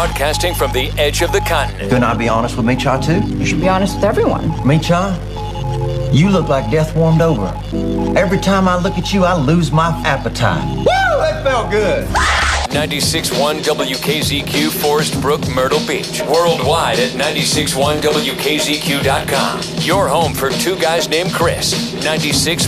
Broadcasting from the edge of the continent. Couldn't I be honest with me, Cha, too? You should be honest with everyone. Me, Cha? You look like death warmed over. Every time I look at you, I lose my appetite. Woo! That felt good. 96.1 WKZQ, Forest Brook, Myrtle Beach. Worldwide at 96.1WKZQ.com. Your home for two guys named Chris. 96.